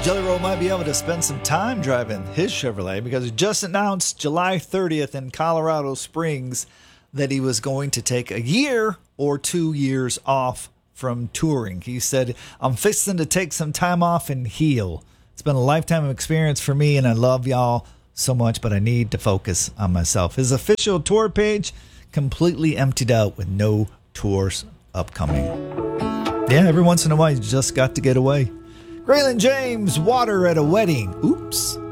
Jelly Roll might be able to spend some time driving his Chevrolet because he just announced July 30th in Colorado Springs that he was going to take a year or 2 years off from touring. He said, I'm fixing to take some time off and heal. It's been a lifetime of experience for me, and I love y'all so much, but I need to focus on myself. His official tour page completely emptied out with no tours upcoming. Yeah, every once in a while, you just got to get away. Graylin James, Water at a Wedding. Oops.